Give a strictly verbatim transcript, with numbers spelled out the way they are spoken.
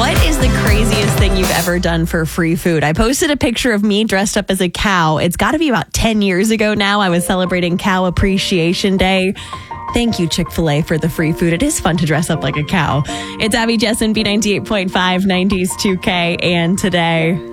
What is the craziest thing you've ever done for free food? I posted a picture of me dressed up as a cow. It's got to be about ten years ago now. I was celebrating Cow Appreciation Day. Thank you, Chick-fil-A, for the free food. It is fun to dress up like a cow. It's Abby Jessen, B ninety-eight point five, nineties two K, and today.